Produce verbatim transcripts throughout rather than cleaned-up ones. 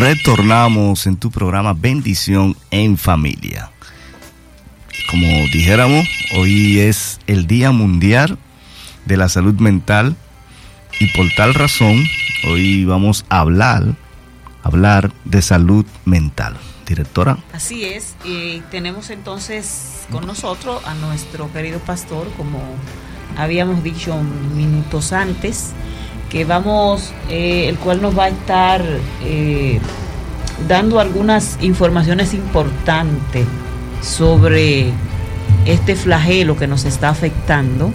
Retornamos en tu programa Bendición en Familia. Como dijéramos, hoy es el Día Mundial de la Salud Mental y por tal razón hoy vamos a hablar, hablar de salud mental. Directora. Así es, y tenemos entonces con nosotros a nuestro querido pastor, como habíamos dicho minutos antes, que vamos, eh, el cual nos va a estar eh, dando algunas informaciones importantes sobre este flagelo que nos está afectando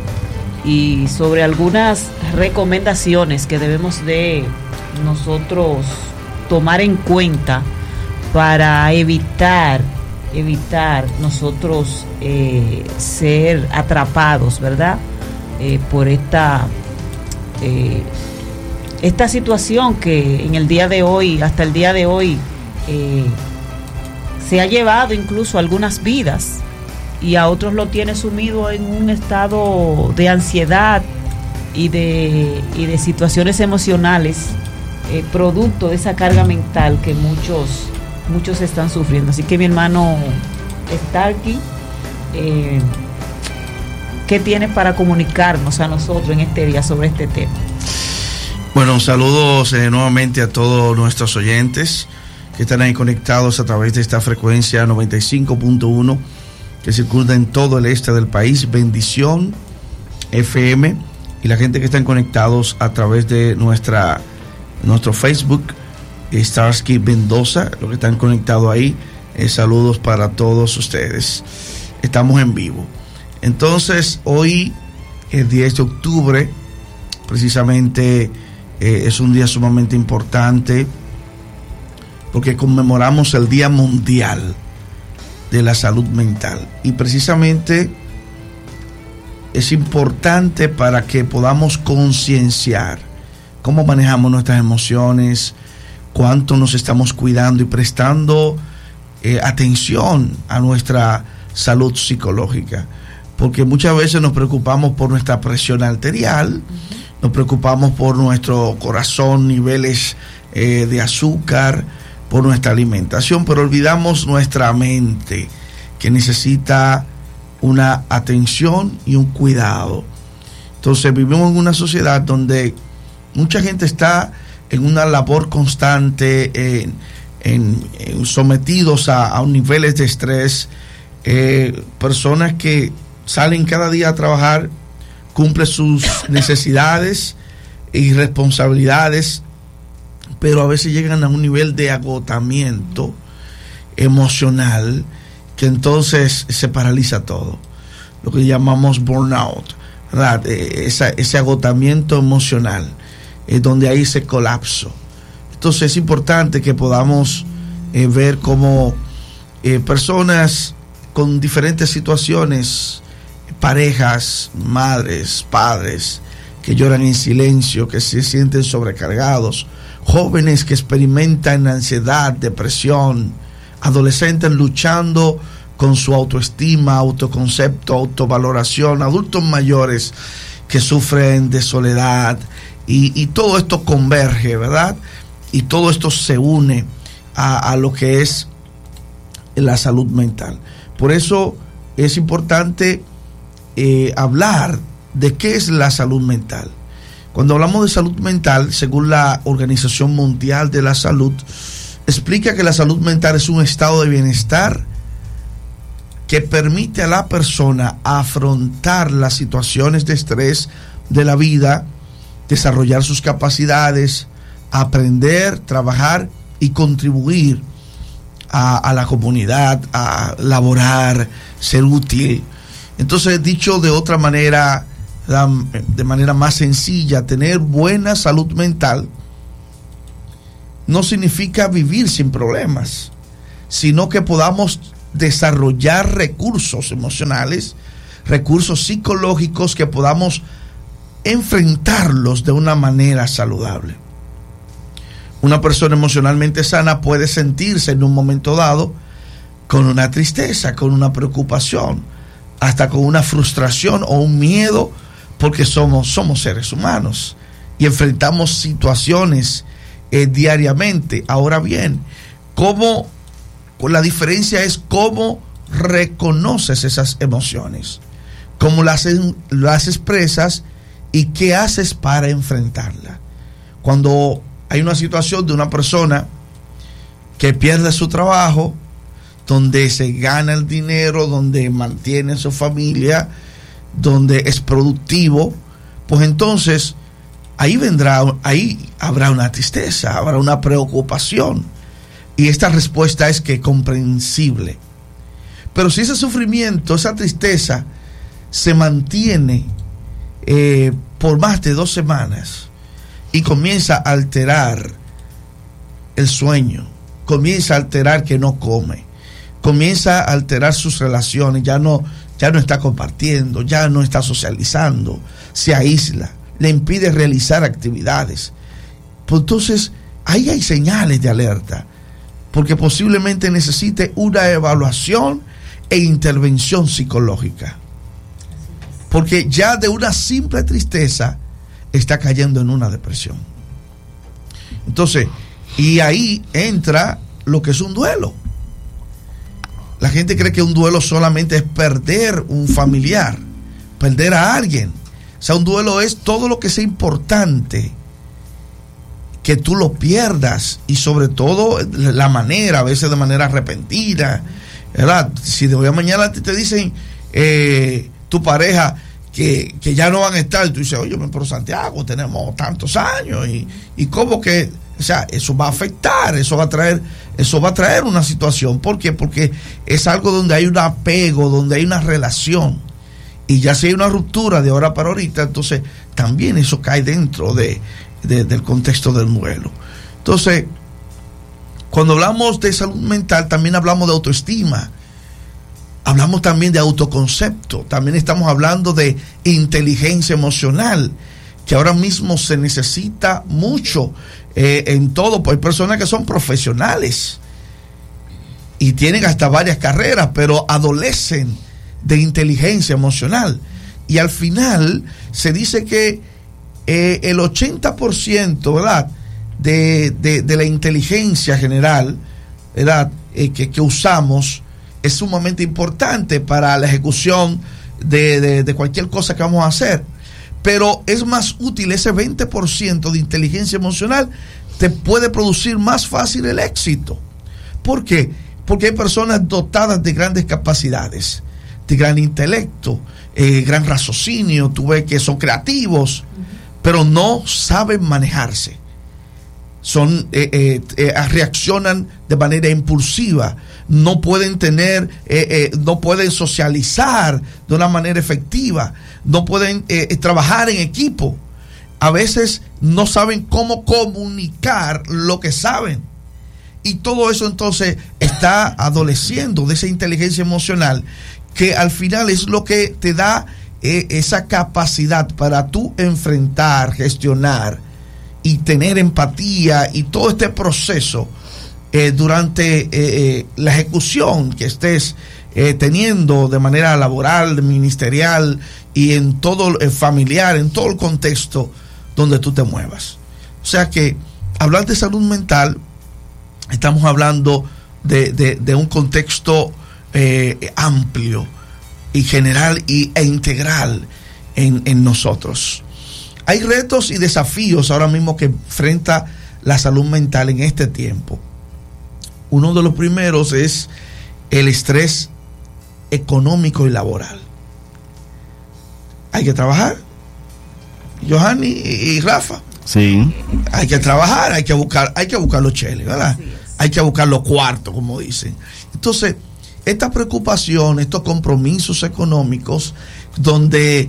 y sobre algunas recomendaciones que debemos de nosotros tomar en cuenta para evitar evitar nosotros eh, ser atrapados, ¿verdad? Eh, por esta eh, esta situación que en el día de hoy, hasta el día de hoy, eh, se ha llevado incluso algunas vidas y a otros lo tiene sumido en un estado de ansiedad y de, y de situaciones emocionales, eh, producto de esa carga mental que muchos muchos están sufriendo. Así que mi hermano Starkey, eh, ¿qué tienes para comunicarnos a nosotros en este día sobre este tema? Bueno, saludos eh, nuevamente a todos nuestros oyentes que están ahí conectados a través de esta frecuencia noventa y cinco punto uno que circula en todo el este del país, Bendición F M, y la gente que están conectados a través de nuestra nuestro Facebook, Starsky Mendoza, los que están conectados ahí, eh, saludos para todos ustedes. Estamos en vivo. Entonces, hoy, el diez de octubre, precisamente eh, es un día sumamente importante porque conmemoramos el Día Mundial de la Salud Mental. Y precisamente es importante para que podamos concienciar cómo manejamos nuestras emociones, cuánto nos estamos cuidando y prestando eh, atención a nuestra salud psicológica, porque muchas veces nos preocupamos por nuestra presión arterial, uh-huh. nos preocupamos por nuestro corazón, niveles eh, de azúcar, por nuestra alimentación, pero olvidamos nuestra mente, que necesita una atención y un cuidado. Entonces vivimos en una sociedad donde mucha gente está en una labor constante, en, en, en sometidos a, a niveles de estrés, eh, personas que salen cada día a trabajar, cumplen sus necesidades y responsabilidades, pero a veces llegan a un nivel de agotamiento emocional que entonces se paraliza todo, lo que llamamos burnout, ¿verdad? Esa, ese agotamiento emocional, es donde hay ese colapso. Entonces es importante que podamos eh, ver cómo eh, personas con diferentes situaciones, parejas, madres, padres, que lloran en silencio, que se sienten sobrecargados, jóvenes que experimentan ansiedad, depresión, adolescentes luchando con su autoestima, autoconcepto, autovaloración, adultos mayores que sufren de soledad. Y, y todo esto converge, ¿verdad? Y todo esto se une a, a lo que es la salud mental. Por eso es importante eh, hablar de qué es la salud mental. Cuando hablamos de salud mental, según la Organización Mundial de la Salud, explica que la salud mental es un estado de bienestar que permite a la persona afrontar las situaciones de estrés de la vida, desarrollar sus capacidades, aprender, trabajar y contribuir a, a la comunidad, a laborar, ser útil. Entonces, dicho de otra manera, de manera más sencilla, tener buena salud mental no significa vivir sin problemas, sino que podamos desarrollar recursos emocionales, recursos psicológicos que podamos enfrentarlos de una manera saludable. Una persona emocionalmente sana puede sentirse en un momento dado con una tristeza, con una preocupación, hasta con una frustración o un miedo, porque somos, somos seres humanos y enfrentamos situaciones eh, diariamente. Ahora bien, ¿cómo? La diferencia es cómo reconoces esas emociones, cómo las, las expresas y qué haces para enfrentarla. Cuando hay una situación de una persona que pierde su trabajo, donde se gana el dinero, donde mantiene su familia, donde es productivo, pues entonces ahí vendrá, ahí habrá una tristeza, habrá una preocupación. Y esta respuesta es que comprensible. Pero si ese sufrimiento, esa tristeza se mantiene eh, por más de dos semanas y comienza a alterar el sueño, comienza a alterar que no come, comienza a alterar sus relaciones, ya no, ya no está compartiendo, ya no está socializando, se aísla, le impide realizar actividades, pues entonces ahí hay señales de alerta, porque posiblemente necesite una evaluación e intervención psicológica, porque ya de una simple tristeza está cayendo en una depresión. Entonces, y ahí entra lo que es un duelo. La gente cree que un duelo solamente es perder un familiar, perder a alguien. O sea, un duelo es todo lo que sea importante, que tú lo pierdas, y sobre todo la manera, a veces de manera repentina, ¿verdad? Si de hoy a mañana te, te dicen eh, tu pareja que, que ya no van a estar, tú dices, oye, pero Santiago, tenemos tantos años, y, y cómo que, o sea, eso va a afectar, eso va a traer, eso va a traer una situación. ¿Por qué? Porque es algo donde hay un apego, donde hay una relación, y ya si hay una ruptura de ahora para ahorita, entonces también eso cae dentro de, de del contexto del duelo. Entonces, cuando hablamos de salud mental, también hablamos de autoestima, hablamos también de autoconcepto, también estamos hablando de inteligencia emocional, que ahora mismo se necesita mucho eh, en todo. Pues hay personas que son profesionales y tienen hasta varias carreras, pero adolecen de inteligencia emocional. Y al final se dice que eh, el ochenta por ciento, ¿verdad?, de, de, de la inteligencia general, ¿verdad?, eh, que, que usamos, es sumamente importante para la ejecución de, de, de cualquier cosa que vamos a hacer. Pero es más útil ese veinte por ciento de inteligencia emocional, te puede producir más fácil el éxito. ¿Por qué? Porque hay personas dotadas de grandes capacidades, de gran intelecto, eh, gran raciocinio, tú ves que son creativos, pero no saben manejarse. Son, eh, eh, eh, reaccionan de manera impulsiva, no pueden tener, eh, eh, no pueden socializar de una manera efectiva, no pueden eh, trabajar en equipo, a veces no saben cómo comunicar lo que saben, y todo eso entonces está adoleciendo de esa inteligencia emocional, que al final es lo que te da eh, esa capacidad para tú enfrentar, gestionar y tener empatía y todo este proceso eh, durante eh, eh, la ejecución que estés eh, teniendo de manera laboral, ministerial y en todo eh, familiar, en todo el contexto donde tú te muevas. O sea que hablar de salud mental, estamos hablando de, de, de un contexto eh, amplio y general y, e integral en, en nosotros. Hay retos y desafíos ahora mismo que enfrenta la salud mental en este tiempo. Uno de los primeros es el estrés económico y laboral. Hay que trabajar, Johanny y Rafa. Sí. Hay que trabajar, hay que buscar, hay que buscar los cheles, ¿verdad? Hay que buscar los cuartos, como dicen. Entonces, esta preocupación, estos compromisos económicos, donde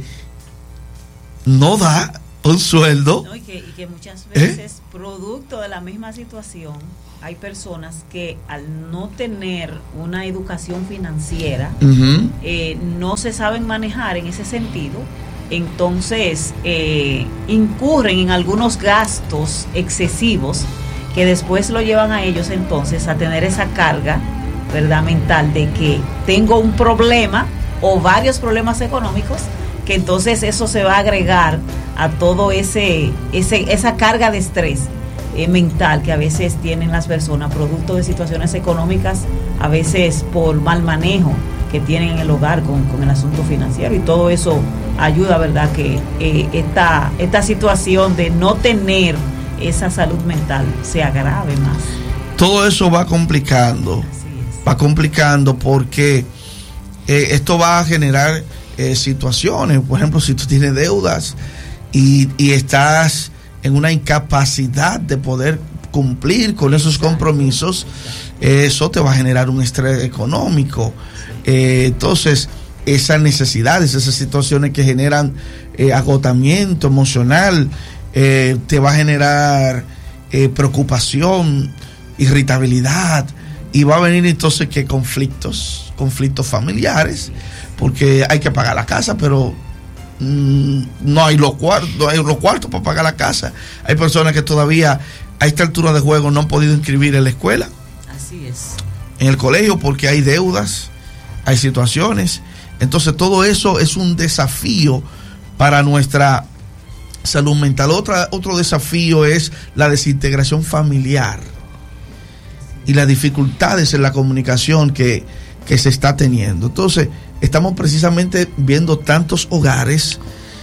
no da un sueldo. No, y, que, y que muchas veces, ¿Eh? producto de la misma situación, hay personas que al no tener una educación financiera, uh-huh. eh, no se saben manejar en ese sentido, entonces eh, incurren en algunos gastos excesivos que después lo llevan a ellos entonces a tener esa carga, ¿verdad?, mental de que tengo un problema o varios problemas económicos, que entonces eso se va a agregar a todo ese, ese esa carga de estrés eh, mental que a veces tienen las personas, producto de situaciones económicas, a veces por mal manejo que tienen en el hogar con, con el asunto financiero, y todo eso ayuda, ¿verdad?, que eh, esta, esta situación de no tener esa salud mental se agrave más. Todo eso va complicando, va complicando porque eh, esto va a generar eh, situaciones. Por ejemplo, si tú tienes deudas y, y estás en una incapacidad de poder cumplir con esos compromisos, eh, eso te va a generar un estrés económico. Eh, entonces, esas necesidades, esas situaciones que generan eh, agotamiento emocional, eh, te va a generar eh, preocupación, irritabilidad, y va a venir entonces que conflictos, conflictos familiares, porque hay que pagar la casa, pero mmm, no hay los cuartos, no hay los cuartos para pagar la casa. Hay personas que todavía a esta altura de juego no han podido inscribir en la escuela, así es, en el colegio, porque hay deudas, hay situaciones. Entonces todo eso es un desafío para nuestra salud mental. Otra, otro desafío es la desintegración familiar y las dificultades en la comunicación que, que se está teniendo. Entonces estamos precisamente viendo tantos hogares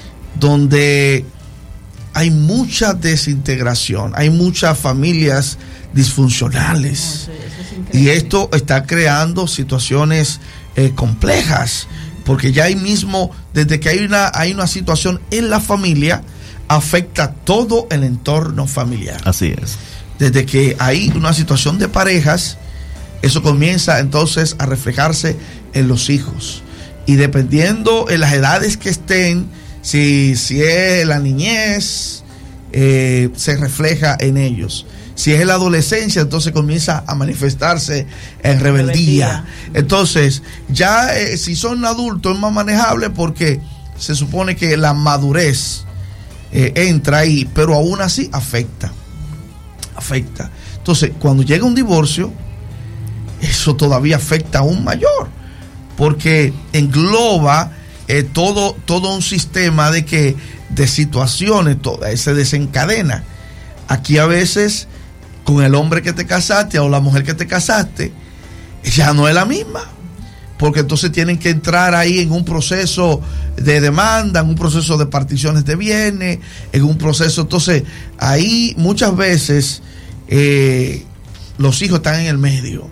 donde hay mucha desintegración, hay muchas familias disfuncionales, y esto está creando situaciones eh, complejas, porque ya ahí mismo, desde que hay una, hay una situación en la familia, afecta todo el entorno familiar. Así es. Desde que hay una situación de parejas, eso comienza entonces a reflejarse en los hijos, y dependiendo en las edades que estén, si, si es la niñez, eh, se refleja en ellos. Si es la adolescencia, entonces comienza a manifestarse en rebeldía. Entonces, ya eh, si son adultos es más manejable, porque se supone que la madurez eh, entra ahí, pero aún así afecta. Afecta. Entonces, cuando llega un divorcio, eso todavía afecta aún mayor, porque engloba eh, todo, todo un sistema de que de situaciones, todo, se desencadena. Aquí a veces, con el hombre que te casaste o la mujer que te casaste, ya no es la misma, porque entonces tienen que entrar ahí en un proceso de demanda, en un proceso de particiones de bienes, en un proceso, entonces ahí muchas veces eh, los hijos están en el medio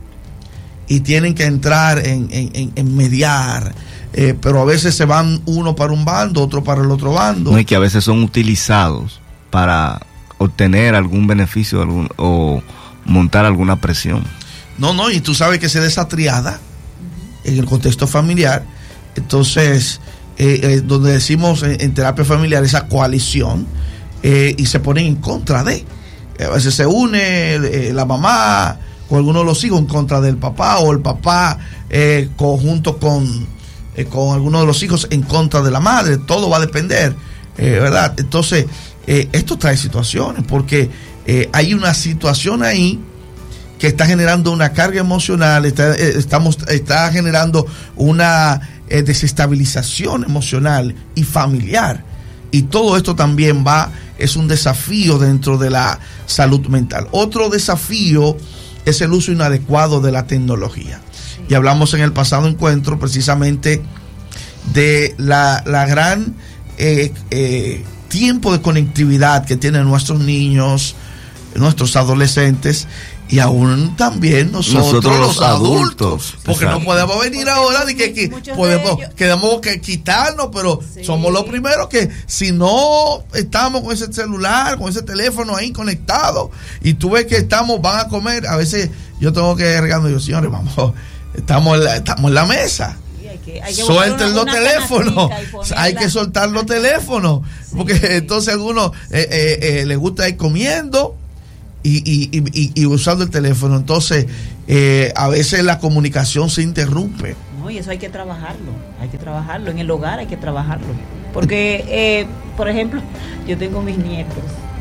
y tienen que entrar en, en, en mediar, eh, pero a veces se van uno para un bando, otro para el otro bando. No, y que a veces son utilizados para obtener algún beneficio algún, o montar alguna presión. No, no, y tú sabes que se da esa triada en el contexto familiar. Entonces, eh, eh, donde decimos en, en terapia familiar, esa coalición, eh, y se ponen en contra de. A veces se une eh, la mamá con algunos de los hijos en contra del papá, o el papá eh, conjunto con, eh, con algunos de los hijos en contra de la madre. Todo va a depender, eh, ¿verdad? Entonces, eh, esto trae situaciones, porque eh, hay una situación ahí que está generando una carga emocional, está, eh, estamos, está generando una eh, desestabilización emocional y familiar. Y todo esto también va, es un desafío dentro de la salud mental. Otro desafío es el uso inadecuado de la tecnología. Y hablamos en el pasado encuentro precisamente de la, la gran eh, eh, tiempo de conectividad que tienen nuestros niños, nuestros adolescentes, y aún también nosotros, nosotros los, los adultos, adultos, porque exacto. No podemos venir ahora de que, que podemos, queremos que quitarnos, pero sí. Somos los primeros que, si no estamos con ese celular, con ese teléfono ahí conectado, y tú ves que estamos, van a comer, a veces yo tengo que regarme, yo, señores, vamos, estamos en la, estamos en la mesa. Que, suelten los teléfonos, hay que soltar los teléfonos, sí. Porque entonces a algunos eh, eh, eh, les gusta ir comiendo y, y, y, y usando el teléfono, entonces eh, a veces la comunicación se interrumpe. No, y eso hay que trabajarlo, hay que trabajarlo, en el hogar hay que trabajarlo, porque eh, por ejemplo, yo tengo mis nietos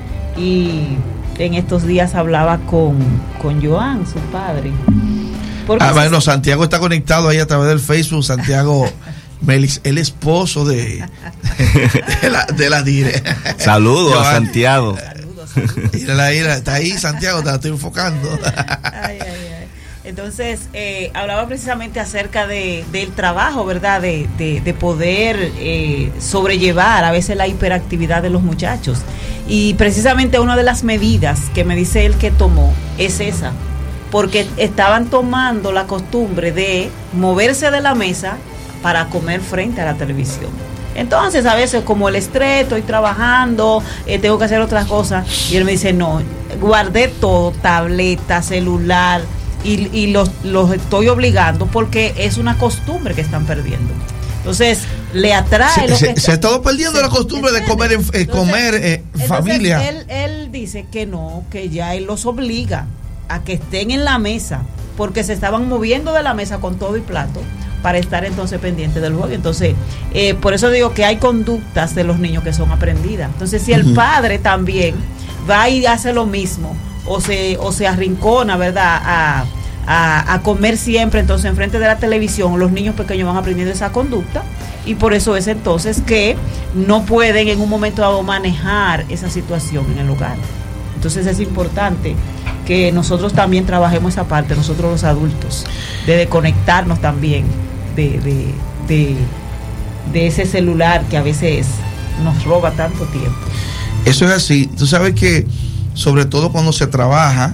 y en estos días hablaba con, con Joan, su padre. Ah, bueno, Santiago está conectado ahí a través del Facebook. Santiago Melis, el esposo de, de la, de la Dire. Saludos a Santiago. Saludos, Mírala, mira, está ahí, Santiago, te la estoy enfocando. Ay, ay, ay. Entonces, eh, hablaba precisamente acerca de, del trabajo, ¿verdad? De, de, de poder eh, sobrellevar a veces la hiperactividad de los muchachos. Y precisamente una de las medidas que me dice él que tomó es esa, porque estaban tomando la costumbre de moverse de la mesa para comer frente a la televisión. Entonces, a veces como el estrés, estoy trabajando, eh, tengo que hacer otras cosas, y él me dice, no, guardé todo, tableta, celular, y, y los, los estoy obligando porque es una costumbre que están perdiendo. Entonces, le atrae se, lo se, que se ha estado perdiendo se, la costumbre de comer en eh, comer eh, entonces, familia. Él, él dice que no, que ya él los obliga a que estén en la mesa, porque se estaban moviendo de la mesa con todo y plato para estar entonces pendiente del juego. Entonces, eh, por eso digo que hay conductas de los niños que son aprendidas. Entonces, si el uh-huh. padre también va y hace lo mismo, o se, o se arrincona, ¿verdad?, a, a, a comer siempre, entonces enfrente de la televisión, los niños pequeños van aprendiendo esa conducta, y por eso es entonces que no pueden en un momento dado manejar esa situación en el hogar. Entonces es importante que nosotros también trabajemos esa parte, nosotros los adultos, de desconectarnos también de, de, de, de ese celular que a veces nos roba tanto tiempo. Eso es así. Tú sabes que, sobre todo cuando se trabaja,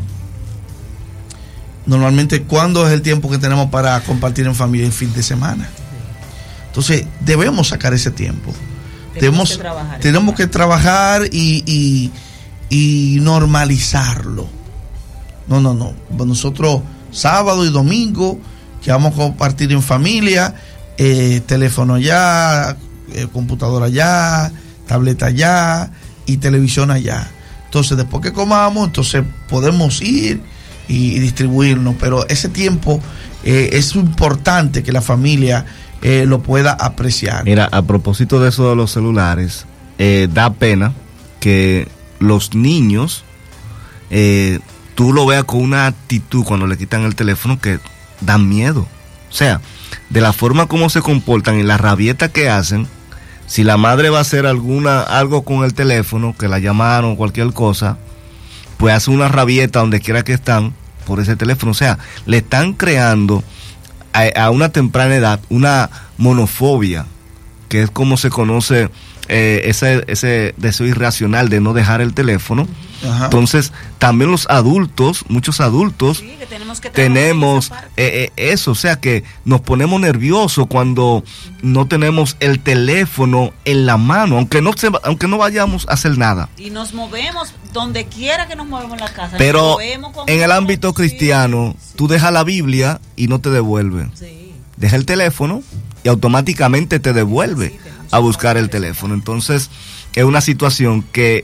normalmente, ¿cuándo es el tiempo que tenemos para compartir en familia en fin de semana? Entonces, debemos sacar ese tiempo. Tenemos, tenemos que trabajar, tenemos que trabajar y, y, y normalizarlo. No, no, no. Nosotros, sábado y domingo, que vamos a compartir en familia, eh, teléfono ya, eh, computadora ya, tableta ya y televisión allá. Entonces, después que comamos, entonces podemos ir y, y distribuirnos. Pero ese tiempo eh, es importante que la familia eh, lo pueda apreciar. Mira, a propósito de eso de los celulares, eh, da pena que los niños... Eh, tú lo veas con una actitud cuando le quitan el teléfono que dan miedo. O sea, de la forma como se comportan y la rabieta que hacen, si la madre va a hacer alguna algo con el teléfono, que la llamaron o cualquier cosa, pues hace una rabieta donde quiera que están por ese teléfono. O sea, le están creando a, a una temprana edad una monofobia, que es como se conoce eh, ese, ese deseo irracional de no dejar el teléfono. Ajá. Entonces, también los adultos, muchos adultos, sí, que tenemos, que tenemos eh, eh, eso, o sea que nos ponemos nerviosos cuando no tenemos el teléfono en la mano, aunque no se, aunque no vayamos a hacer nada. Y nos movemos donde quiera que nos movemos en la casa. Pero en el ámbito cristiano, sí, tú dejas la Biblia y no te devuelve. Sí. Deja el teléfono y automáticamente te devuelve sí, a buscar el teléfono. Entonces, es una situación que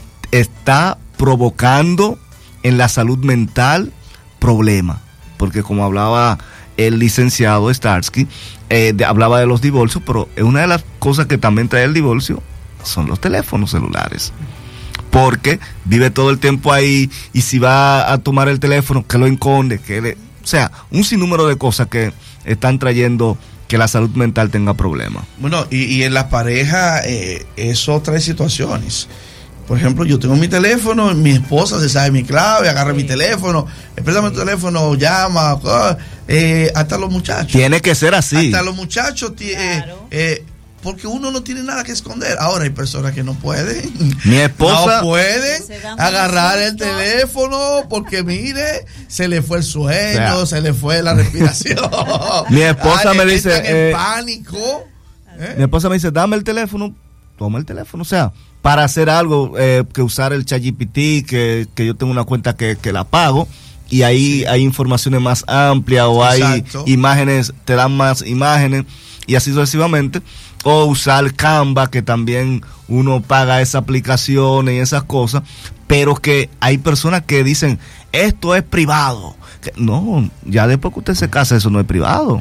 está provocando en la salud mental problemas, porque como hablaba el licenciado Starsky, eh, de, hablaba de los divorcios, pero una de las cosas que también trae el divorcio son los teléfonos celulares, porque vive todo el tiempo ahí, y si va a tomar el teléfono, que lo esconde, que le, o sea, un sinnúmero de cosas que están trayendo que la salud mental tenga problemas. Bueno, y, y en las parejas eh, eso trae situaciones. Por ejemplo, yo tengo mi teléfono, mi esposa se sabe mi clave, agarra sí. mi teléfono, préstame tu teléfono, llama, eh, hasta los muchachos. Tiene que ser así. Hasta los muchachos, claro. eh, porque uno no tiene nada que esconder. Ahora hay personas que no pueden. Mi esposa. No pueden agarrar el teléfono porque, mire, se le fue el sueño, o sea, se le fue la respiración. Mi esposa Ay, me dice. En eh, pánico. ¿Eh? Mi esposa me dice, dame el teléfono, toma el teléfono, o sea, para hacer algo, eh, que usar el ChatGPT, que, que yo tengo una cuenta que, que la pago, y ahí sí. hay informaciones más amplias, o Exacto. hay imágenes, te dan más imágenes, y así sucesivamente, o usar Canva, que también uno paga esa aplicación y esas cosas, pero que hay personas que dicen, esto es privado. Que, no, ya después que usted se casa, eso no es privado.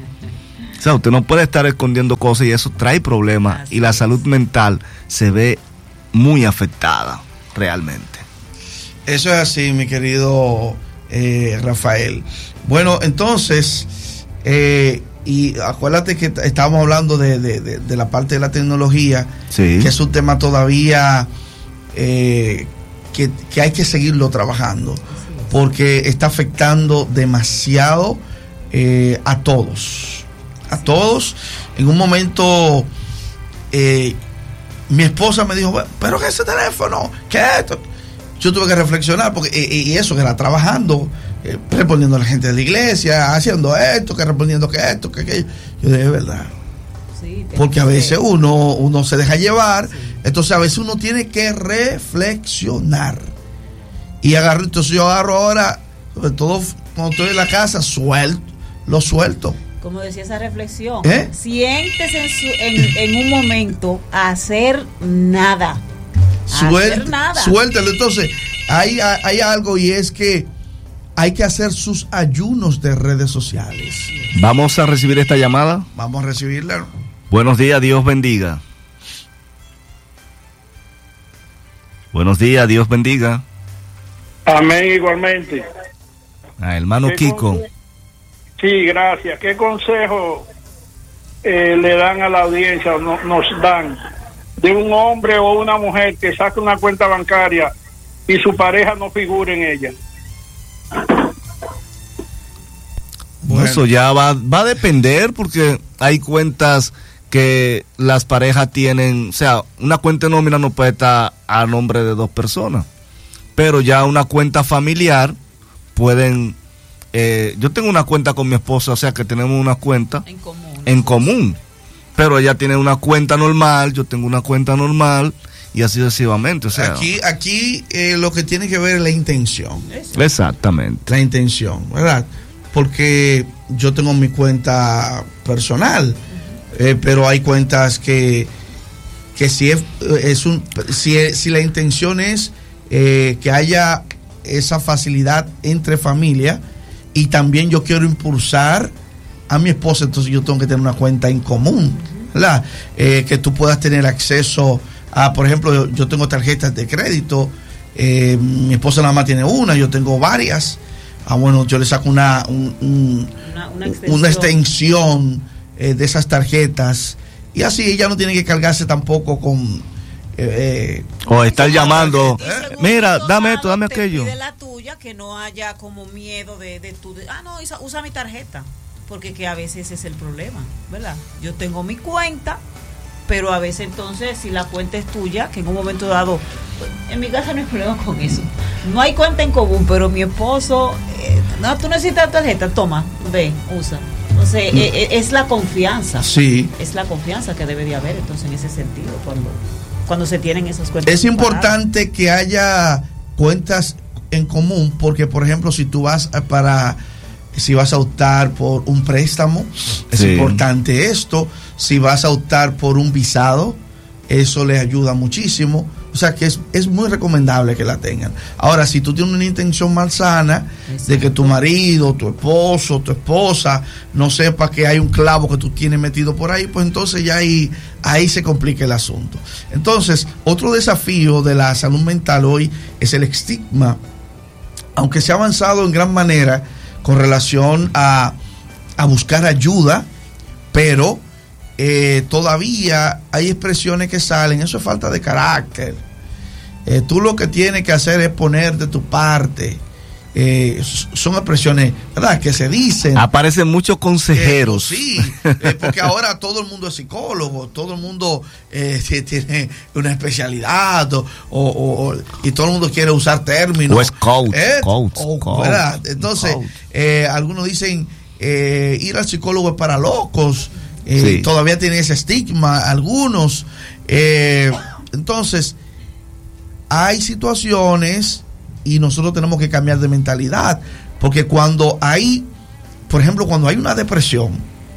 O sea, usted no puede estar escondiendo cosas, y eso trae problemas, Así y la es. salud mental se ve muy afectada realmente. Eso es así, mi querido eh, Rafael. Bueno, entonces, eh, y acuérdate que estábamos hablando de, de, de, de la parte de la tecnología, sí. que es un tema todavía eh, que, que hay que seguirlo trabajando, porque está afectando demasiado eh, a todos, a todos. En un momento eh, mi esposa me dijo, pero que ese teléfono, ¿qué es esto? Yo tuve que reflexionar, porque y, y eso que era trabajando, eh, respondiendo a la gente de la iglesia, haciendo esto, que respondiendo que esto, que aquello. Yo dije, es verdad. Sí, porque a veces uno, uno se deja llevar, sí. Entonces a veces uno tiene que reflexionar. Y agarro, entonces yo agarro ahora, sobre todo cuando estoy en la casa, suelto, lo suelto. Como decía esa reflexión, ¿Eh? siéntese en, su, en, en un momento a hacer nada. Suel, suéltalo. Entonces, hay, hay algo, y es que hay que hacer sus ayunos de redes sociales. Vamos a recibir esta llamada. Vamos a recibirla. Buenos días, Dios bendiga. Buenos días, Dios bendiga. Amén, igualmente. Ah, hermano Kiko. Conse- sí, gracias. ¿Qué consejo eh, le dan a la audiencia, no, nos dan, de un hombre o una mujer que saca una cuenta bancaria y su pareja no figura en ella? Bueno. Eso ya va, va a depender, porque hay cuentas que las parejas tienen, o sea, una cuenta de nómina no puede estar a nombre de dos personas, pero ya una cuenta familiar pueden, eh, yo tengo una cuenta con mi esposa, o sea que tenemos una cuenta en común, en común, pero ella tiene una cuenta normal, yo tengo una cuenta normal, y así sucesivamente. O sea, aquí aquí eh, lo que tiene que ver es la intención. Eso. Exactamente. La intención, ¿verdad? Porque yo tengo mi cuenta personal, eh, pero hay cuentas que que si es, es un si, si la intención es eh, que haya esa facilidad entre familia, y también yo quiero impulsar a mi esposa, entonces yo tengo que tener una cuenta en común, ¿verdad? Eh, que tú puedas tener acceso a, por ejemplo, yo, yo tengo tarjetas de crédito, eh, mi esposa nada más tiene una, yo tengo varias. Ah, bueno, yo le saco una un, un, una, una extensión, una extensión eh, de esas tarjetas, y así ella no tiene que cargarse tampoco con eh, eh, o estar llamando, eh, mira, dame esto, dame aquello. De la tuya, que no haya como miedo de, de tu, de, ah no, usa, usa mi tarjeta, porque que a veces ese es el problema, ¿verdad? Yo tengo mi cuenta, pero a veces entonces si la cuenta es tuya, que en un momento dado, en mi casa no hay problema con eso, no hay cuenta en común, pero mi esposo, eh, no, tú necesitas tarjeta, toma, ve, usa. Entonces, eh, es la confianza. Sí. Es la confianza que debe de haber, entonces, en ese sentido, cuando, cuando se tienen esas cuentas. Es importante que haya cuentas en común, porque, por ejemplo, si tú vas a, para, si vas a optar por un préstamo, es sí. importante esto. Si vas a optar por un visado, eso les ayuda muchísimo. O sea que es, es muy recomendable que la tengan. Ahora, si tú tienes una intención malsana, exacto, de que tu marido, tu esposo, tu esposa no sepa que hay un clavo que tú tienes metido por ahí, pues entonces ya ahí, ahí se complica el asunto. Entonces, otro desafío de la salud mental hoy es el estigma. Aunque se ha avanzado en gran manera con relación a, a buscar ayuda, pero Eh, todavía hay expresiones que salen, eso es falta de carácter. Eh, tú lo que tienes que hacer es poner de tu parte. Eh, son expresiones, ¿verdad?, que se dicen. Aparecen muchos consejeros. Eh, sí, eh, porque ahora todo el mundo es psicólogo, todo el mundo eh, tiene una especialidad, o, o, o, y todo el mundo quiere usar términos. O es coach, eh, coach, o, coach ¿verdad? Entonces, coach. Eh, algunos dicen eh, ir al psicólogo es para locos. Eh, sí. Todavía tiene ese estigma algunos. Eh, entonces, hay situaciones y nosotros tenemos que cambiar de mentalidad, porque cuando hay, por ejemplo, cuando hay una depresión,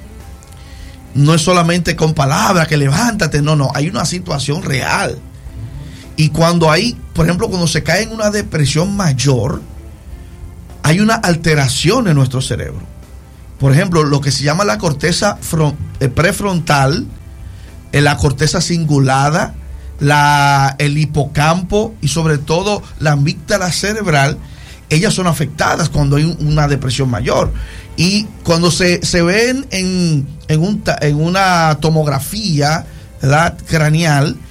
no es solamente con palabras que levántate, no, no, hay una situación real. Y cuando hay, por ejemplo, cuando se cae en una depresión mayor, hay una alteración en nuestro cerebro. Por ejemplo, lo que se llama la corteza front, eh, prefrontal, eh, la corteza cingulada, la, el hipocampo y sobre todo la amígdala cerebral, ellas son afectadas cuando hay un, una depresión mayor. Y cuando se, se ven en, en, un, en una tomografía, ¿verdad?, craneal,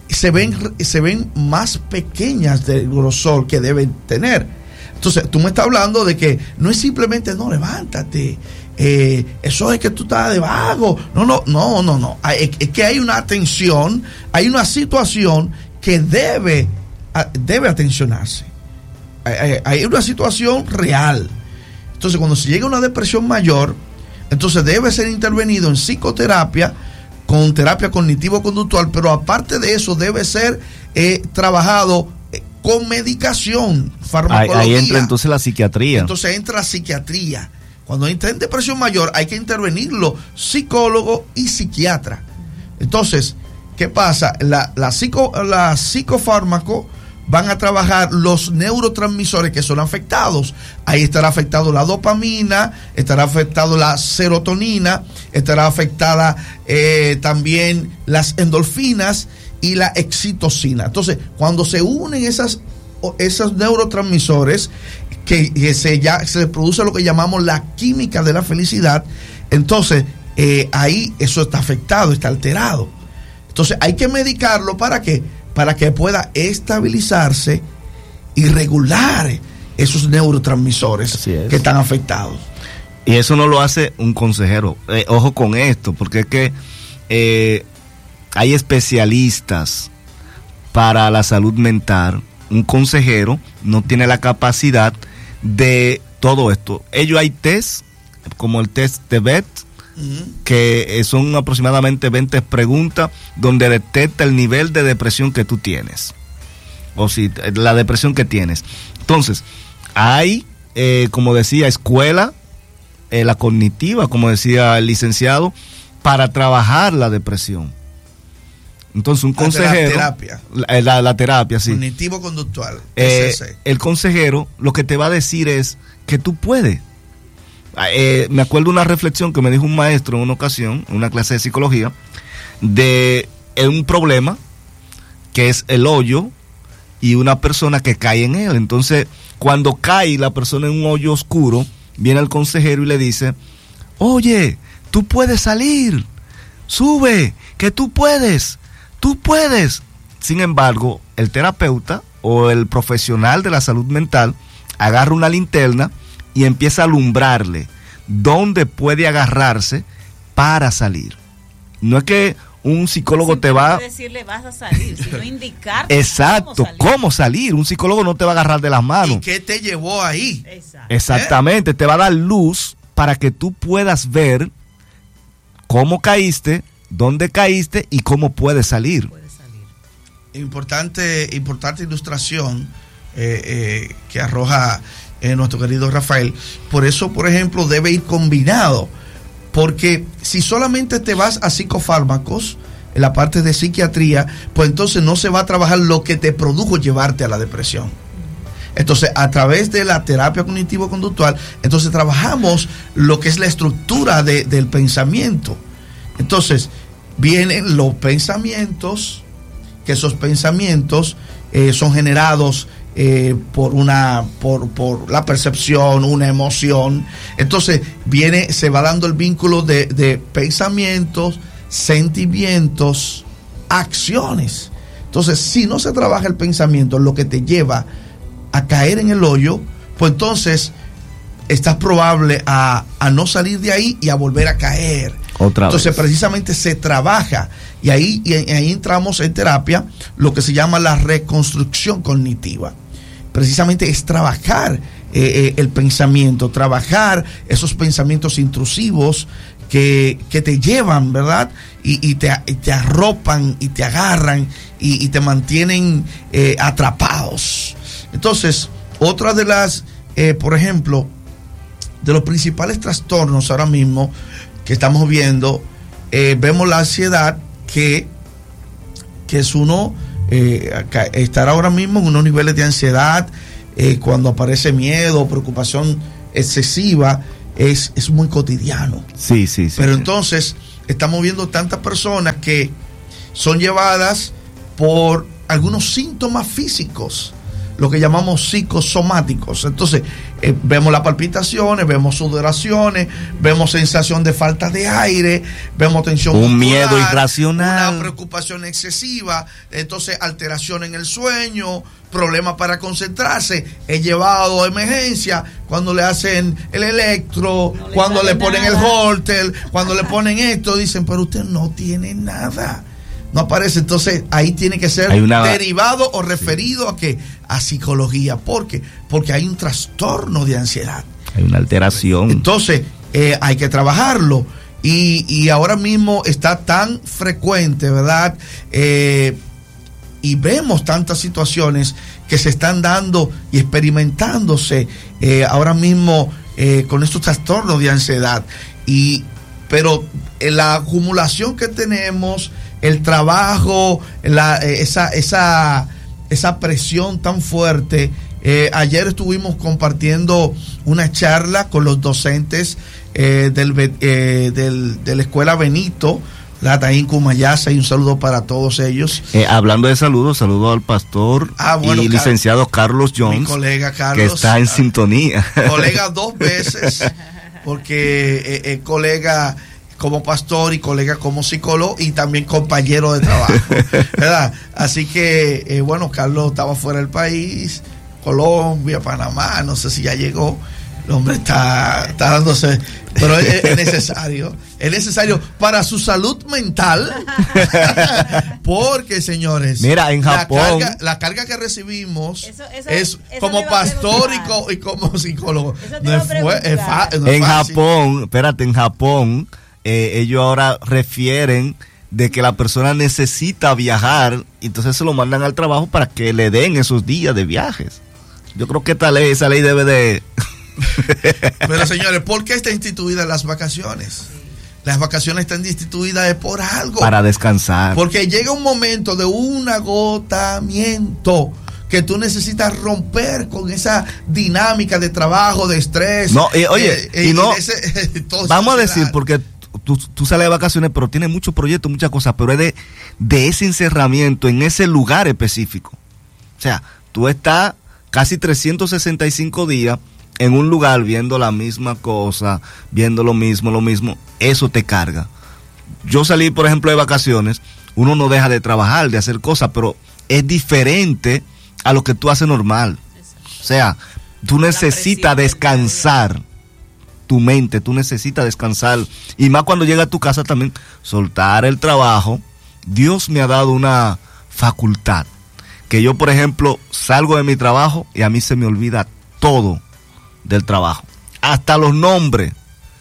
se ven, se ven más pequeñas del grosor que deben tener. Entonces, tú me estás hablando de que no es simplemente, no, levántate, eh, eso es que tú estás de vago. No, no, no, no, no. Es, es que hay una atención, hay una situación que debe, debe atencionarse. Hay, hay una situación real. Entonces, cuando se llega a una depresión mayor, entonces debe ser intervenido en psicoterapia, con terapia cognitivo-conductual, pero aparte de eso debe ser eh, trabajado eh, con medicación, farmacología. Ahí, ahí entra entonces la psiquiatría. Entonces entra la psiquiatría. Cuando entra en depresión mayor hay que intervenirlo psicólogo y psiquiatra. Entonces, ¿qué pasa? La, la, psico, la psicofármaco van a trabajar los neurotransmisores que son afectados. Ahí estará afectado la dopamina, estará afectado la serotonina, estará afectada eh, también las endorfinas y la excitocina. Entonces, cuando se unen esas, esos neurotransmisores, que, que se, ya, se produce lo que llamamos la química de la felicidad, entonces eh, ahí eso está afectado, está alterado. Entonces hay que medicarlo para que para que pueda estabilizarse y regular esos neurotransmisores que están afectados. Y eso no lo hace un consejero. Eh, ojo con esto, porque es que eh, hay especialistas para la salud mental. Un consejero no tiene la capacidad de todo esto. Ellos hay test, como el test de B E T, que son aproximadamente veinte preguntas donde detecta el nivel de depresión que tú tienes, o si la depresión que tienes. Entonces, hay, eh, como decía, escuela, eh, la cognitiva, como decía el licenciado, para trabajar la depresión. Entonces, un consejero... La terapia. La, la, la terapia, sí. Cognitivo-conductual. Eh, el consejero lo que te va a decir es que tú puedes. Eh, me acuerdo una reflexión que me dijo un maestro en una ocasión, en una clase de psicología, de un problema que es el hoyo y una persona que cae en él. Entonces, cuando cae la persona en un hoyo oscuro, viene el consejero y le dice: oye, tú puedes salir, sube, que tú puedes, tú puedes. Sin embargo, el terapeuta o el profesional de la salud mental agarra una linterna y empieza a alumbrarle dónde puede agarrarse para salir. No es que un psicólogo no te va a decirle vas a salir, sino indicarte exacto, cómo salir. cómo salir. Un psicólogo no te va a agarrar de las manos. ¿Y qué te llevó ahí? Exacto. Exactamente, ¿Eh? Te va a dar luz para que tú puedas ver cómo caíste, dónde caíste y cómo puedes salir. Puedes salir. Importante, importante ilustración eh, eh, que arroja Eh, nuestro querido Rafael. Por eso, por ejemplo, debe ir combinado, porque si solamente te vas a psicofármacos en la parte de psiquiatría, pues entonces no se va a trabajar lo que te produjo llevarte a la depresión. Entonces, a través de la terapia cognitivo-conductual, entonces trabajamos lo que es la estructura de, del pensamiento. Entonces, vienen los pensamientos, que esos pensamientos eh, son generados Eh, por una por, por la percepción, una emoción. Entonces viene, se va dando el vínculo de, de pensamientos, sentimientos, acciones. Entonces, si no se trabaja el pensamiento, lo que te lleva a caer en el hoyo, pues entonces estás probable a, a no salir de ahí y a volver a caer. Otra Entonces, vez. precisamente se trabaja, y ahí, y ahí entramos en terapia, lo que se llama la reconstrucción cognitiva. Precisamente es trabajar eh, eh, el pensamiento, trabajar esos pensamientos intrusivos que, que te llevan, ¿verdad? Y, y, te, y te arropan y te agarran y, y te mantienen eh, atrapados. Entonces, otra de las, eh, por ejemplo, de los principales trastornos ahora mismo que estamos viendo, eh, vemos la ansiedad, que, que es uno... Eh, estar ahora mismo en unos niveles de ansiedad, eh, cuando aparece miedo, preocupación excesiva, es, es muy cotidiano. Sí, sí, sí. Pero sí. Entonces estamos viendo tantas personas que son llevadas por algunos síntomas físicos, lo que llamamos psicosomáticos. Entonces, eh, vemos las palpitaciones, vemos sudoraciones, vemos sensación de falta de aire, vemos tensión un muscular, miedo irracional, una preocupación excesiva, entonces alteración en el sueño, problemas para concentrarse. He llevado a emergencia cuando le hacen el electro, no le cuando le ponen nada. El holter, cuando le ponen esto, dicen, pero usted no tiene nada. No aparece. Entonces ahí tiene que ser una... derivado o referido sí. a qué, a psicología. ¿Por qué? Porque hay un trastorno de ansiedad, hay una alteración. Entonces eh, hay que trabajarlo y, y ahora mismo está tan frecuente, ¿verdad? Eh, y vemos tantas situaciones que se están dando y experimentándose eh, ahora mismo eh, con estos trastornos de ansiedad. Y pero eh, la acumulación que tenemos, el trabajo, la, esa, esa, esa presión tan fuerte. Eh, ayer estuvimos compartiendo una charla con los docentes eh, del, eh, del, de la Escuela Benito, ahí en Cumayasa, y un saludo para todos ellos. Eh, hablando de saludos, saludo al pastor ah, bueno, y licenciado Carlos Jones, mi colega Carlos, que está en ah, sintonía. Colega dos veces, porque eh, eh, colega como pastor y colega como psicólogo y también compañero de trabajo, ¿verdad? Así que, eh, bueno, Carlos estaba fuera del país, Colombia, Panamá, no sé si ya llegó. El hombre está, está dándose, pero es, es necesario, es necesario para su salud mental, porque, señores, mira, en Japón, la carga, la carga que recibimos eso, eso, es eso como pastor y, co, y como psicólogo. No es, fue, es, fa, no es en fácil. Japón, espérate, en Japón, eh, ellos ahora refieren de que la persona necesita viajar, entonces se lo mandan al trabajo para que le den esos días de viajes. Yo creo que esta ley, esa ley debe de... Pero señores, ¿por qué están instituidas las vacaciones? Las vacaciones están instituidas por algo. Para descansar. Porque llega un momento de un agotamiento que tú necesitas romper con esa dinámica de trabajo, de estrés. No, eh, oye, eh, y no, ese, vamos a decir, porque tú, tú sales de vacaciones, pero tienes muchos proyectos, muchas cosas, pero es de, de ese encerramiento en ese lugar específico. O sea, tú estás casi trescientos sesenta y cinco días en un lugar viendo la misma cosa, viendo lo mismo, lo mismo, eso te carga. Yo salí, por ejemplo, de vacaciones, uno no deja de trabajar, de hacer cosas, pero es diferente a lo que tú haces normal. O sea, tú necesitas descansar tu mente, tú necesitas descansar, y más cuando llega a tu casa también, soltar el trabajo. Dios me ha dado una facultad, que yo, por ejemplo, salgo de mi trabajo y a mí se me olvida todo del trabajo, hasta los nombres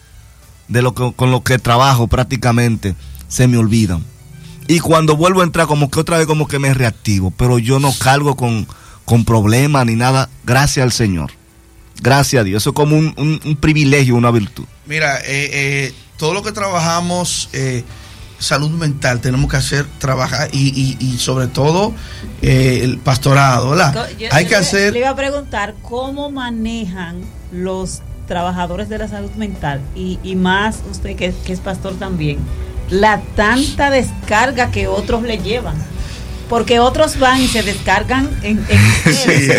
de lo que, con lo que trabajo prácticamente se me olvidan, y cuando vuelvo a entrar como que otra vez como que me reactivo, pero yo no cargo con, con problemas ni nada, gracias al Señor, gracias a Dios, eso es como un, un, un privilegio, una virtud. Mira, eh, eh, todo lo que trabajamos eh, salud mental tenemos que hacer, trabajar y, y, y sobre todo eh, el pastorado, ¿verdad? Yo, Hay yo que le, hacer. Le iba a preguntar cómo manejan los trabajadores de la salud mental y, y más usted que, que es pastor también, la tanta descarga que otros le llevan. Porque otros van y se descargan en, en sí.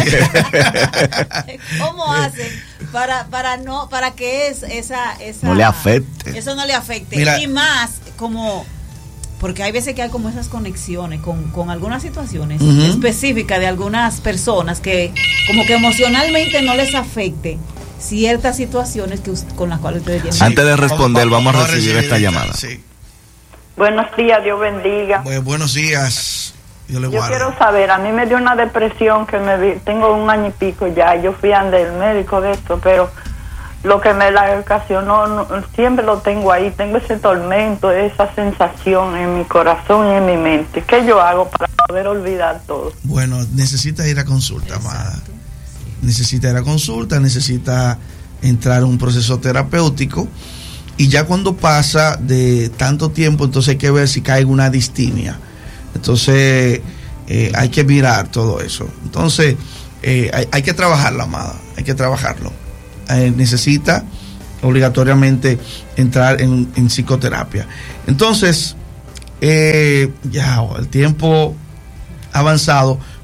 ¿Cómo hacen para para no para que es, esa esa no le afecte? Eso no le afecte. Mira, y más como porque hay veces que hay como esas conexiones con, con algunas situaciones uh-huh. específicas de algunas personas que como que emocionalmente no les afecte ciertas situaciones que con las cuales ustedes tienen. Sí. Antes de responder, vamos, vamos a recibir esta llamada. Sí. Buenos días, Dios bendiga. Pues, buenos días. Yo, yo quiero saber, a mí me dio una depresión que me vi, tengo un año y pico ya, yo fui ante el médico de esto, pero lo que me la ocasionó, no, siempre lo tengo ahí, tengo ese tormento, esa sensación en mi corazón y en mi mente. ¿Qué yo hago para poder olvidar todo? Bueno, necesitas ir a consulta, amada. Necesita ir a consulta, necesita entrar en un proceso terapéutico, y ya cuando pasa de tanto tiempo, entonces hay que ver si cae una distimia. Entonces eh, hay que mirar todo eso. Entonces eh, hay, hay que trabajarlo, amada, hay que trabajarlo. Eh, necesita obligatoriamente entrar en, en psicoterapia. Entonces eh, ya el tiempo avanzado,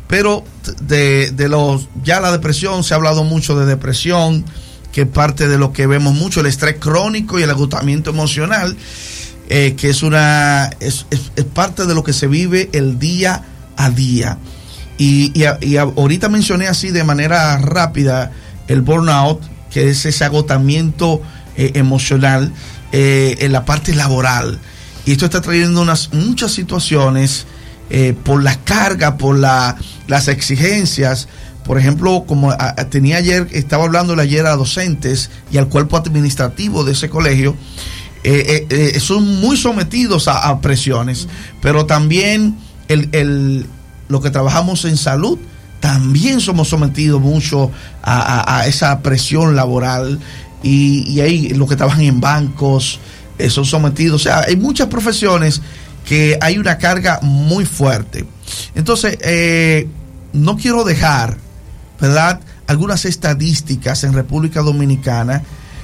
Pero de, de los, ya la depresión, se ha hablado mucho de depresión, que es parte de lo que vemos mucho, el estrés crónico y el agotamiento emocional, eh, que es una es, es, es parte de lo que se vive el día a día. Y, y, y ahorita mencioné así de manera rápida el burnout, que es ese agotamiento eh, emocional eh, en la parte laboral. Y esto está trayendo unas muchas situaciones eh, por la carga, por la, las exigencias. Por ejemplo, como a, a, tenía ayer, estaba hablando ayer a docentes y al cuerpo administrativo de ese colegio, eh, eh, eh, son muy sometidos a, a presiones, pero también el, el, lo que trabajamos en salud, también somos sometidos mucho a, a, a esa presión laboral, y, y ahí los que trabajan en bancos eh, son sometidos. O sea, hay muchas profesiones que hay una carga muy fuerte. Entonces, eh, no quiero dejar, ¿verdad?, algunas estadísticas en República Dominicana,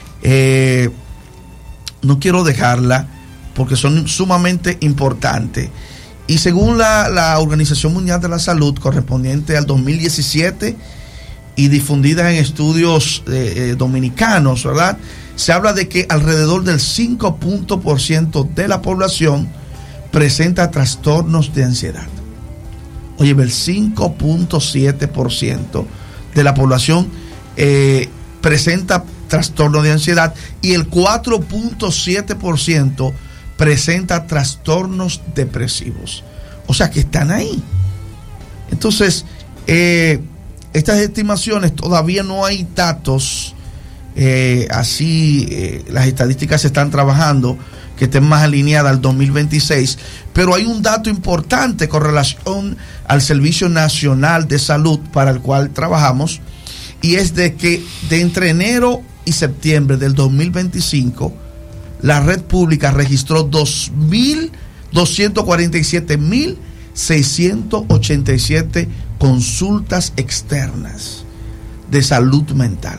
eh, no quiero dejarla porque son sumamente importantes. Y según la, la Organización Mundial de la Salud, correspondiente al dos mil diecisiete y difundida en estudios eh, eh, dominicanos, ¿verdad?, se habla de que alrededor del cinco por ciento de la población presenta trastornos de ansiedad. Oye, el cinco punto siete por ciento de la población eh, presenta trastorno de ansiedad, y el cuatro punto siete por ciento presenta trastornos depresivos. O sea que están ahí. Entonces, eh, estas estimaciones, todavía no hay datos eh, así, eh, las estadísticas se están trabajando que estén más alineadas al dos mil veintiséis, pero hay un dato importante con relación al Servicio Nacional de Salud para el cual trabajamos, y es de que de entre enero y septiembre del dos mil veinticinco, la red pública registró dos mil doscientos cuarenta y siete mil seiscientos ochenta y siete consultas externas de salud mental.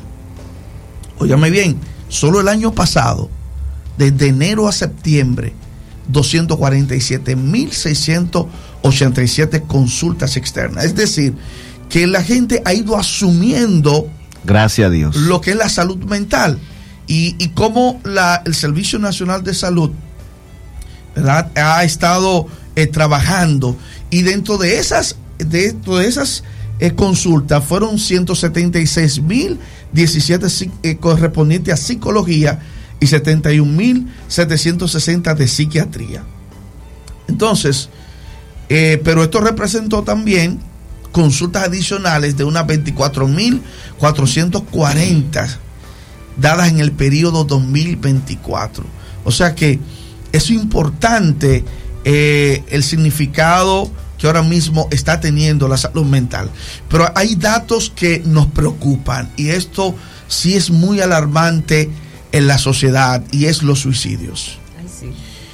Óyame bien, solo el año pasado, desde enero a septiembre, doscientos cuarenta y siete mil seiscientos ochenta y siete consultas externas. Es decir, que la gente ha ido asumiendo, gracias a Dios, lo que es la salud mental, y, y cómo la, el Servicio Nacional de Salud, ¿verdad?, ha estado eh, trabajando, y dentro de esas, dentro de esas eh, consultas fueron ciento setenta y seis mil diecisiete eh, correspondientes a psicología y setenta y un mil setecientos sesenta de psiquiatría. Entonces, eh, pero esto representó también consultas adicionales de unas veinticuatro mil cuatrocientos cuarenta dadas en el periodo dos mil veinticuatro. O sea que es importante eh, el significado que ahora mismo está teniendo la salud mental. Pero hay datos que nos preocupan, y esto sí es muy alarmante en la sociedad, y es los suicidios. Ay, sí.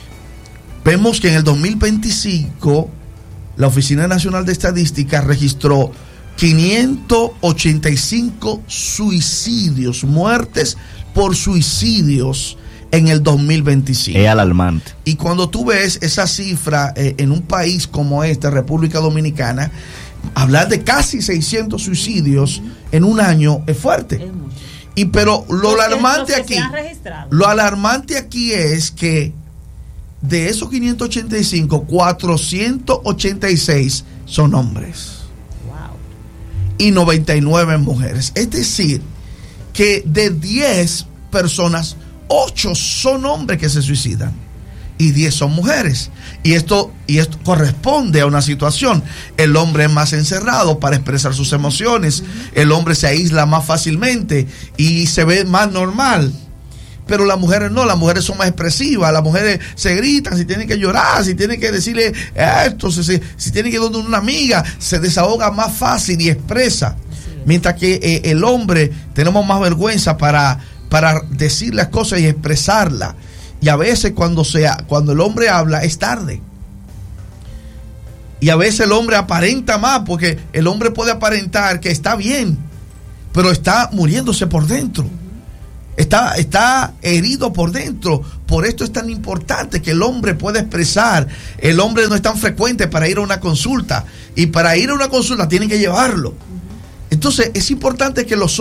Vemos que en el dos mil veinticinco la Oficina Nacional de Estadística registró quinientos ochenta y cinco suicidios, muertes por suicidios en el dos mil veinticinco. Es alarmante. Y cuando tú ves esa cifra eh, en un país como este, República Dominicana, hablar de casi seiscientos suicidios en un año es fuerte. Es mucho. Y pero lo Los que- alarmante los que aquí, se han registrado. lo alarmante aquí es que de esos quinientos ochenta y cinco, cuatrocientos ochenta y seis son hombres Wow. y noventa y nueve mujeres. Es decir, que de diez personas, ocho son hombres que se suicidan y diez son mujeres. Y esto, y esto corresponde a una situación. El hombre es más encerrado para expresar sus emociones, el hombre se aísla más fácilmente y se ve más normal. Pero las mujeres no, las mujeres son más expresivas, las mujeres se gritan, si tienen que llorar, si tienen que decirle esto, si, si, si tienen que ir donde una amiga, se desahoga más fácil y expresa. Mientras que eh, el hombre tenemos más vergüenza para, para decir las cosas y expresarlas. Y a veces cuando, sea, cuando el hombre habla es tarde. Y a veces el hombre aparenta más, porque el hombre puede aparentar que está bien, pero está muriéndose por dentro. está, está herido por dentro. Por esto es tan importante que el hombre pueda expresar. El hombre no es tan frecuente para ir a una consulta, y para ir a una consulta tienen que llevarlo. Entonces es importante que los